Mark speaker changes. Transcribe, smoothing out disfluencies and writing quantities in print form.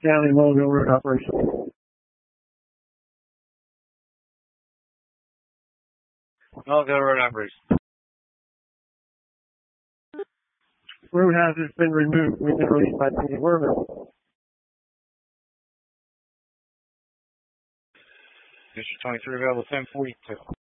Speaker 1: County Mobile Road operation.
Speaker 2: Mobile Road operation.
Speaker 1: Road hazard has been removed. We've been released by the Wormer.
Speaker 2: District 23 available 1042.